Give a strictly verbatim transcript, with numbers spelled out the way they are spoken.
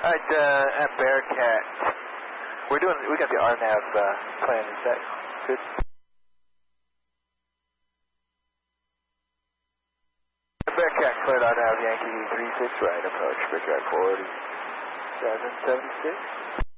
Alright, uh, at Bearcat, we're doing, we got the R NAV uh, plan, is that good? Bearcat, cleared R NAV Yankee three six right, approach, Bearcat forty-seven seventy-six.